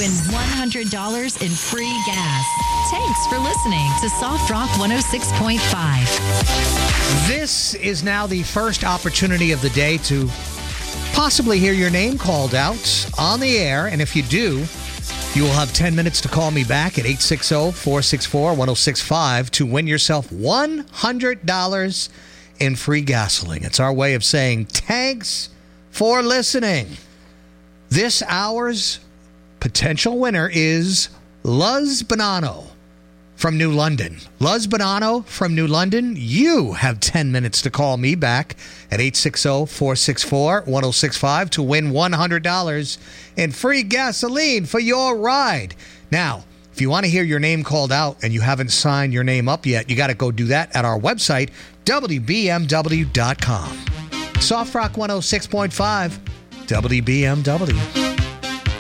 win $100 in free gas. Thanks for listening to Soft Rock 106.5. This is now the first opportunity of the day to possibly hear your name called out on the air. And if you do, you will have 10 minutes to call me back at 860-464-1065 to win yourself $100 in free gasoline. It's our way of saying thanks for listening. This hour's potential winner is Luz Bonanno from New London. Luz Bonanno from New London, you have 10 minutes to call me back at 860-464-1065 to win $100 in free gasoline for your ride. Now, if you want to hear your name called out and you haven't signed your name up yet, you got to go do that at our website, WBMW.com. Soft Rock 106.5, WBMW.